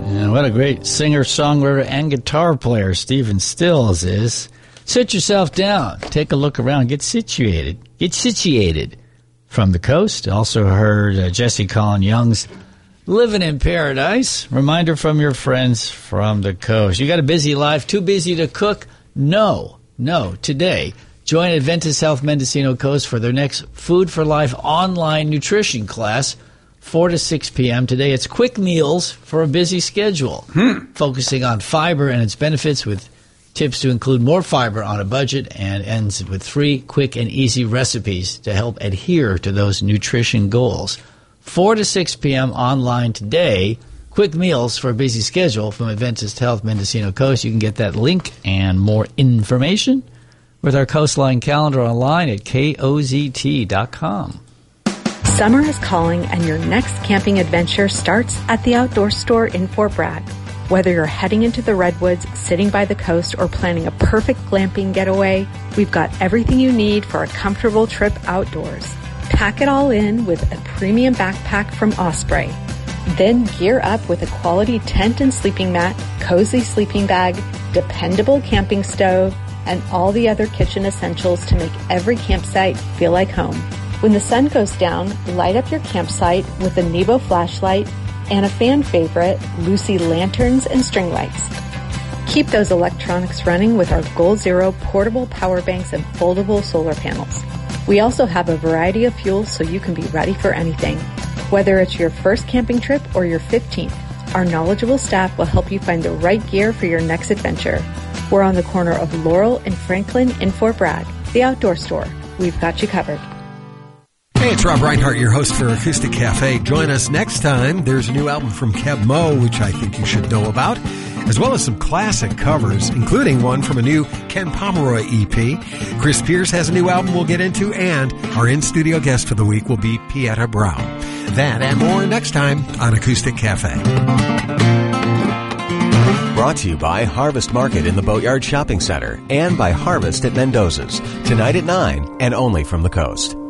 And what a great singer, songwriter, and guitar player Stephen Stills is. Sit yourself down. Take a look around. Get situated. Get situated. From the Coast. Also heard Jesse Colin Young's Living in Paradise. Reminder from your friends from the Coast. You got a busy life, too busy to cook? No. Today, join Adventist Health Mendocino Coast for their next Food for Life online nutrition class, 4 to 6 p.m. Today, it's quick meals for a busy schedule, focusing on fiber and its benefits with tips to include more fiber on a budget, and ends with 3 quick and easy recipes to help adhere to those nutrition goals. 4 to 6 p.m. online today. Quick meals for a busy schedule from Adventist Health Mendocino Coast. You can get that link and more information with our Coastline calendar online at KOZT.com. Summer is calling, and your next camping adventure starts at the Outdoor Store in Fort Bragg. Whether you're heading into the Redwoods, sitting by the coast, or planning a perfect glamping getaway, we've got everything you need for a comfortable trip outdoors. Pack it all in with a premium backpack from Osprey. Then gear up with a quality tent and sleeping mat, cozy sleeping bag, dependable camping stove, and all the other kitchen essentials to make every campsite feel like home. When the sun goes down, light up your campsite with a Nebo flashlight and a fan favorite, Lucy lanterns and string lights. Keep those electronics running with our Goal Zero portable power banks and foldable solar panels. We also have a variety of fuels so you can be ready for anything. Whether it's your first camping trip or your 15th, our knowledgeable staff will help you find the right gear for your next adventure. We're on the corner of Laurel and Franklin in Fort Bragg, the Outdoor Store. We've got you covered. Hey, it's Rob Reinhart, your host for Acoustic Cafe. Join us next time. There's a new album from Keb Mo, which I think you should know about, as well as some classic covers, including one from a new Ken Pomeroy EP. Chris Pierce has a new album we'll get into, and our in-studio guest for the week will be Pieta Brown. That and more next time on Acoustic Cafe. Brought to you by Harvest Market in the Boatyard Shopping Center and by Harvest at Mendoza's. Tonight at 9 and only from the Coast.